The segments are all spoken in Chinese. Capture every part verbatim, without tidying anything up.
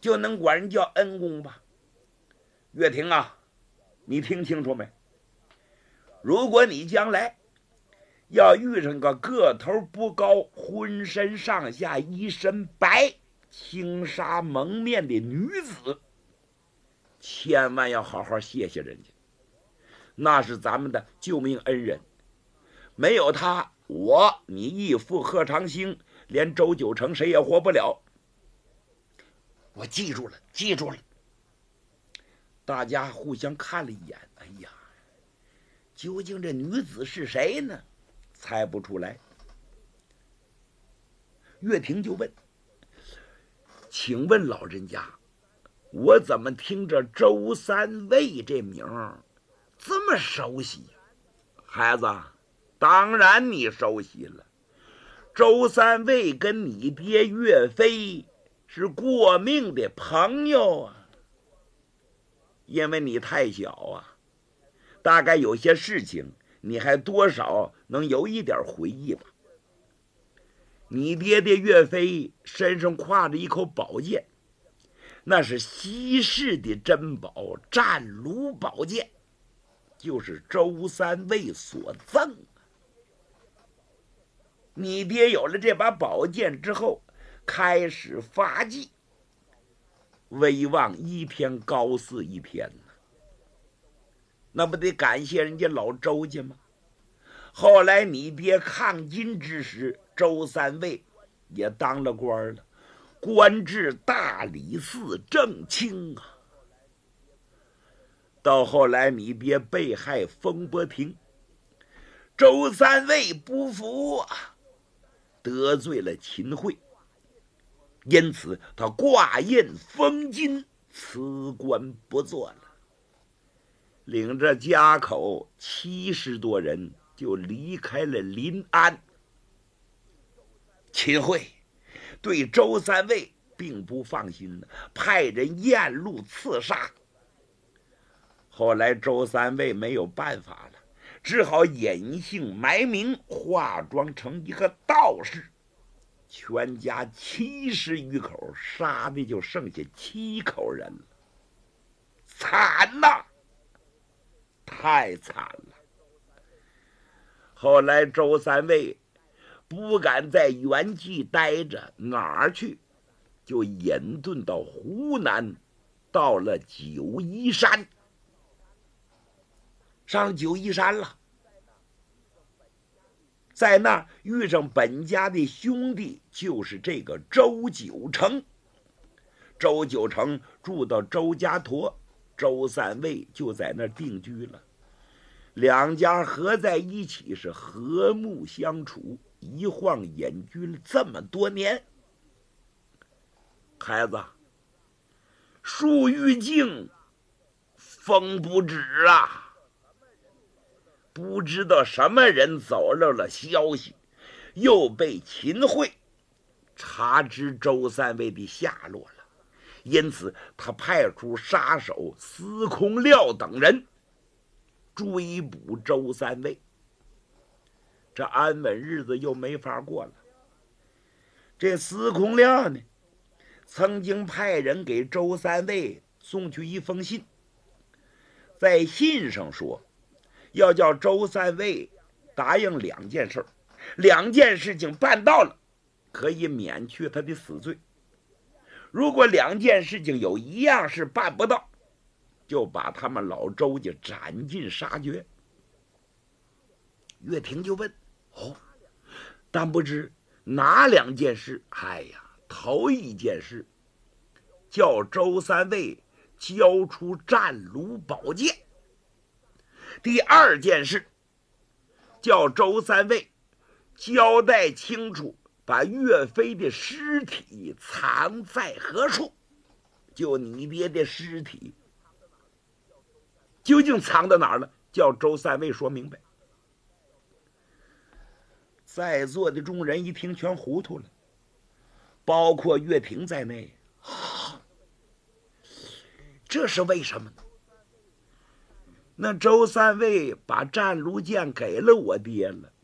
就能管人叫恩公吧？岳霆啊，你听清楚没？如果你将来要遇上个个头不高、浑身上下一身白、轻纱蒙面的女子，千万要好好谢谢人家，那是咱们的救命恩人。没有他，我你义父贺长兴，连周九成谁也活不了。我记住了，记住了。大家互相看了一眼，哎呀，究竟这女子是谁呢？猜不出来。岳霆就问：“请问老人家，我怎么听着周三位这名这么熟悉？”孩子，当然你熟悉了。周三位跟你爹岳飞是过命的朋友啊。因为你太小啊，大概有些事情你还多少能有一点回忆吧。你爹爹岳飞身上挎着一口宝剑，那是稀世的珍宝战卢宝剑，就是周三位所赠。你爹有了这把宝剑之后，开始发迹，威望一天高似一天呢，那不得感谢人家老周家吗？后来你爹抗金之时，周三位也当了官了，官至大理寺正卿啊。到后来你爹被害风波亭，周三位不服啊，得罪了秦桧，因此他挂印封金，辞官不做了，领着家口七十多人就离开了临安。秦桧对周三位并不放心呢，派人沿路刺杀。后来周三位没有办法了，只好隐姓埋名，化妆成一个道士，全家七十余口杀的就剩下七口人了。惨呐，太惨了。后来周三位不敢在原籍待着，哪儿去？就隐遁到湖南，到了九嶷山。上九嶷山了，在那儿遇上本家的兄弟，就是这个周九成。周九成住到周家坨，周三位就在那儿定居了。两家合在一起是和睦相处，一晃隐居了这么多年。孩子，树欲静风不止啊！不知道什么人走漏了消息，又被秦桧查知周三位的下落了，因此他派出杀手司空廖等人追捕周三位。这安稳日子又没法过了。这司空廖呢，曾经派人给周三位送去一封信，在信上说要叫周三位答应两件事，两件事情办到了，可以免去他的死罪；如果两件事情有一样是办不到，就把他们老周家斩尽杀绝。岳霆就问：“哦，但不知哪两件事？”哎呀，头一件事叫周三位交出战卢宝剑。第二件事叫周三位交代清楚，把岳飞的尸体藏在何处。就你爹的尸体究竟藏到哪儿了，叫周三位说明白。在座的众人一听全糊涂了，包括岳霆在内。啊，这是为什么呢？那周三位把战卢剑给了我爹了，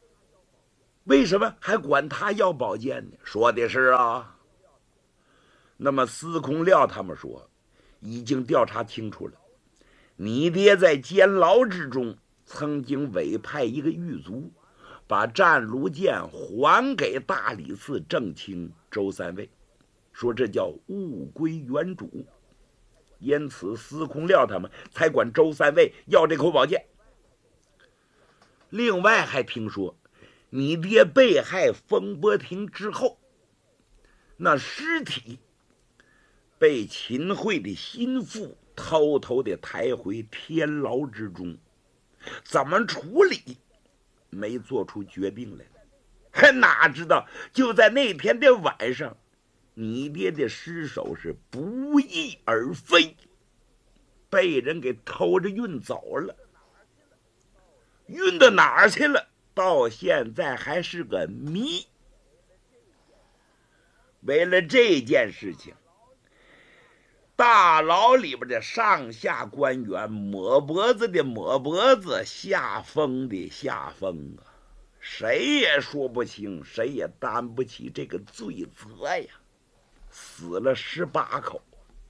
为什么还管他要宝剑呢？说的是啊， 那么司空廖他们说，已经调查清楚了，你爹在监牢之中曾经委派一个狱卒，把湛卢剑还给大理寺正卿周三位，说这叫物归原主。因此司空廖他们才管周三位要这口宝剑。另外还听说，你爹被害风波亭之后，那尸体被秦桧的心腹偷偷的抬回天牢之中，怎么处理没做出决定来。还哪知道就在那天的晚上，你爹的尸首是不翼而飞，被人给偷着运走了。运到哪儿去了，到现在还是个谜。为了这件事情，大牢里边的上下官员抹脖子的抹脖子，下风的下风啊，谁也说不清，谁也担不起这个罪责呀。死了十八口。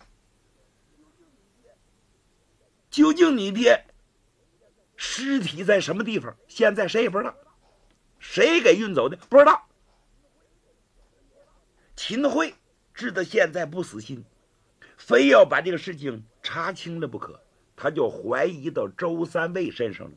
究竟你爹尸体在什么地方，现在谁也不知道，谁给运走的不知道。秦桧知道现在不死心，非要把这个事情查清了不可，他就怀疑到周三位身上了。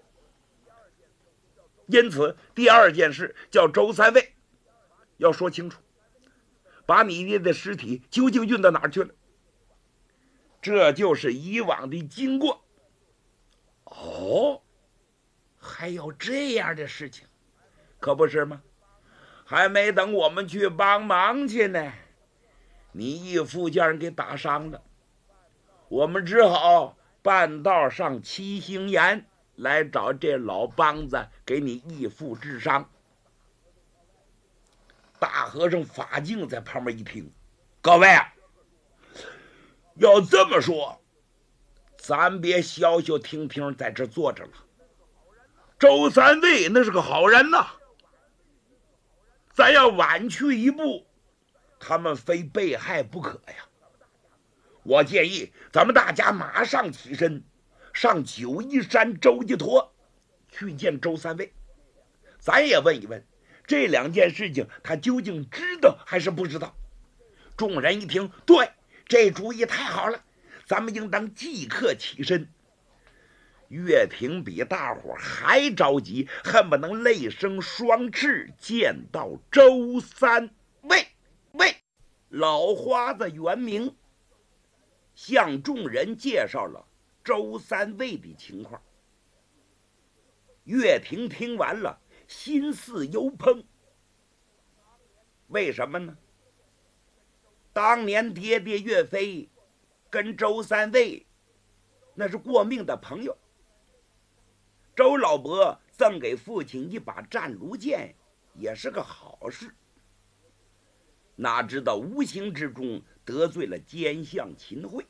因此第二件事叫周三位要说清楚，把你爹的尸体究竟运到哪儿去了。这就是以往的经过。哦，还有这样的事情，可不是吗？还没等我们去帮忙去呢，你义父叫人给打伤了，我们只好半道上七星岩来找这老梆子给你义父治伤。大和尚法镜在旁边一听，各位啊，要这么说，咱别消消停停在这坐着了。周三位那是个好人呐，咱要晚去一步，他们非被害不可呀。我建议咱们大家马上起身，上九嶷山周家坨去见周三位，咱也问一问这两件事情他究竟知道还是不知道。众人一听，对，这主意太好了，咱们应当即刻起身。岳平比大伙还着急，恨不能泪生双翅见到周三位。位老花子原名，向众人介绍了周三位的情况。岳平听完了，心似油烹。为什么呢？当年爹爹岳飞跟周三位那是过命的朋友，周老伯赠给父亲一把湛卢剑，也是个好事。哪知道无形之中得罪了奸相秦桧。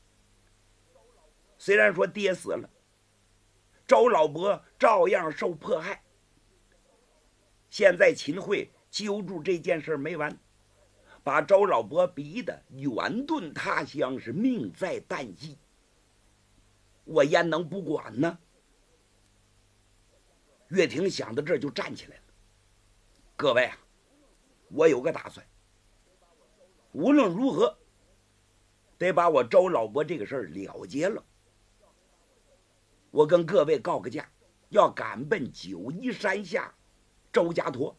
虽然说爹死了，周老伯照样受迫害。现在秦桧揪住这件事没完，把周老伯逼得远遁他乡，是命在旦夕。我焉能不管呢？岳霆想到这儿就站起来了。各位啊，我有个打算，无论如何得把我周老伯这个事儿了结了。我跟各位告个假，要赶奔九嶷山下周家坨。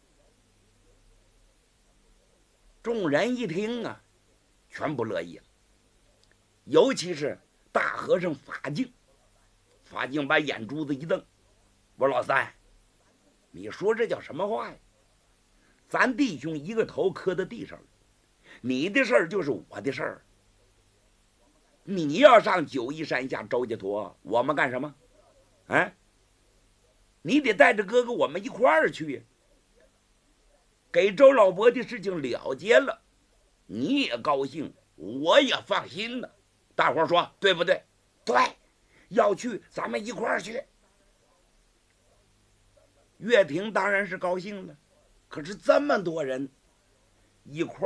众人一听啊，全不乐意了，尤其是大和尚法镜。法镜把眼珠子一瞪，我说老三，你说这叫什么话呀？咱弟兄一个头磕到地上了，你的事儿就是我的事儿。你要上九嶷山下周家坨，我们干什么？哎，你得带着哥哥我们一块儿去呀。给周老伯的事情了结了，你也高兴，我也放心了。大伙儿说对不对？对，要去咱们一块儿去。岳霆当然是高兴了，可是这么多人一块